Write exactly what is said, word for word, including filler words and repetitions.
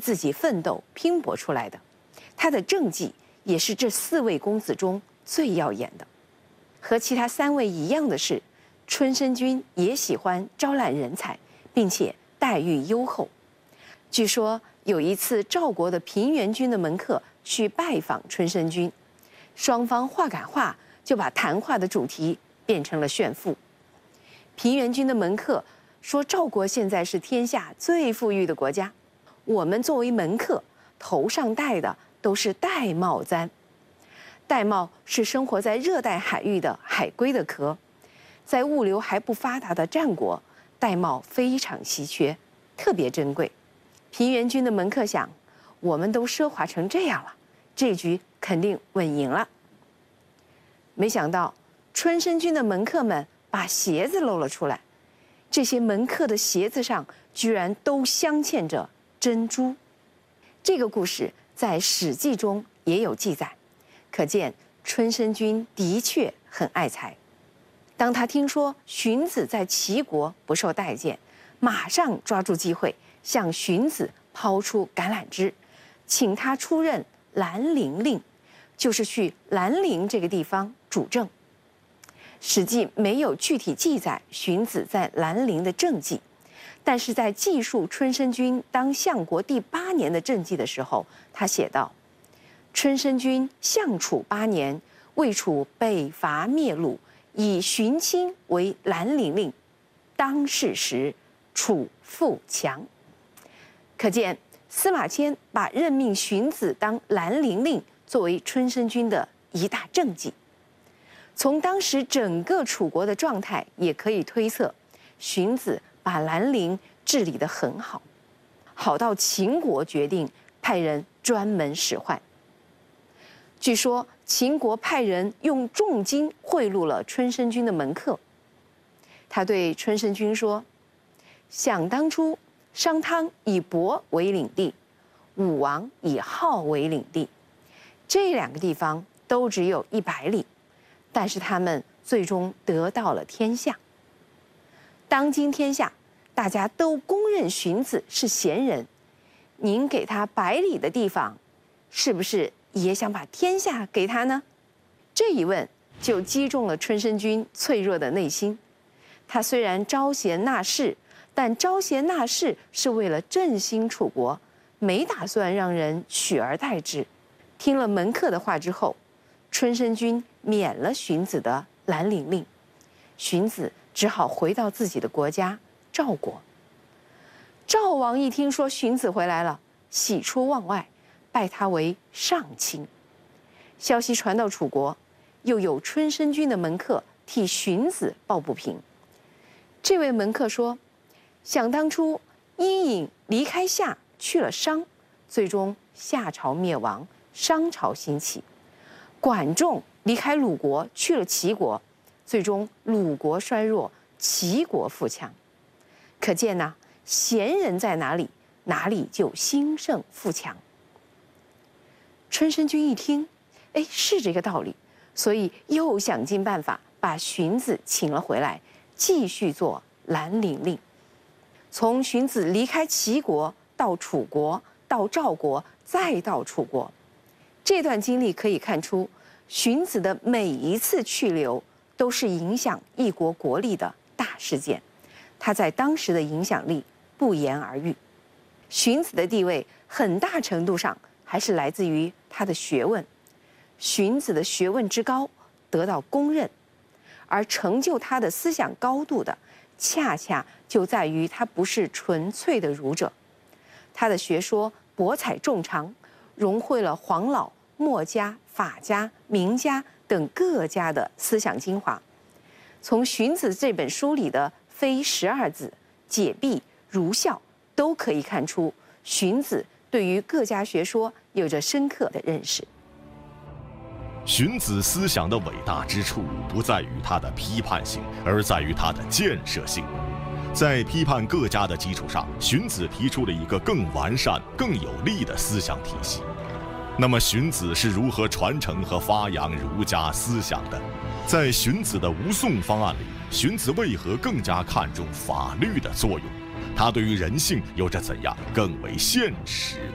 自己奋斗拼搏出来的。他的政绩也是这四位公子中最耀眼的。和其他三位一样的是，春申君也喜欢招揽人才，并且待遇优厚。据说有一次，赵国的平原君的门客去拜访春申君，双方话赶话，就把谈话的主题变成了炫富。平原君的门客说，赵国现在是天下最富裕的国家，我们作为门客，头上戴的都是玳瑁簪。玳瑁是生活在热带海域的海龟的壳，在物流还不发达的战国，玳瑁非常稀缺，特别珍贵。平原君的门客想，我们都奢华成这样了，这局肯定稳赢了。没想到春申君的门客们把鞋子露了出来，这些门客的鞋子上居然都镶嵌着珍珠。这个故事在《史记》中也有记载，可见春申君的确很爱财。当他听说荀子在齐国不受待见，马上抓住机会向荀子抛出橄榄枝，请他出任兰陵令，就是去兰陵这个地方主政。《史记》没有具体记载荀子在兰陵的政绩，但是在记述春申君当相国第八年的政绩的时候，他写道：春申君相处八年，魏楚北伐灭鲁，以荀卿为兰陵令，当世时楚富强。可见司马迁把任命荀子当兰陵令作为春申君的一大政绩。从当时整个楚国的状态也可以推测，荀子把兰陵治理得很好，好到秦国决定派人专门使唤。据说秦国派人用重金贿赂了春申君的门客。他对春申君说：想当初商汤以亳为领地，武王以镐为领地，这两个地方都只有一百里，但是他们最终得到了天下。当今天下大家都公认荀子是贤人，您给他百里的地方，是不是也想把天下给他呢？这一问就击中了春申君脆弱的内心。他虽然招贤纳士，但招贤纳士是为了振兴楚国，没打算让人取而代之。听了门客的话之后，春申君免了荀子的兰陵令，荀子只好回到自己的国家赵国。赵王一听说荀子回来了，喜出望外，拜他为上卿。消息传到楚国，又有春申君的门客替荀子抱不平。这位门客说，想当初伊尹离开夏去了商，最终夏朝灭亡，商朝兴起；管仲离开鲁国去了齐国，最终鲁国衰弱，齐国富强。可见呐、啊，贤人在哪里，哪里就兴盛富强。春申君一听，哎，是这个道理，所以又想尽办法把荀子请了回来，继续做兰陵令。从荀子离开齐国到楚国，到赵国，再到楚国，这段经历可以看出，荀子的每一次去留都是影响一国国力的大事件，他在当时的影响力不言而喻。荀子的地位很大程度上还是来自于他的学问，荀子的学问之高得到公认，而成就他的思想高度的，恰恰就在于他不是纯粹的儒者，他的学说博采众长，融汇了黄老、墨家、法家、名家等各家的思想精华。从荀子这本书里的非十二字、解蔽、儒孝，都可以看出荀子对于各家学说有着深刻的认识。 荀子思想的伟大之处不在于他的批判性，而在于他的建设性。在批判各家的基础上，荀子提出了一个更完善、更有力的思想体系。那么，荀子是如何传承和发扬儒家思想的？在荀子的吴宋方案里，荀子为何更加看重法律的作用？他对于人性有着怎样更为现实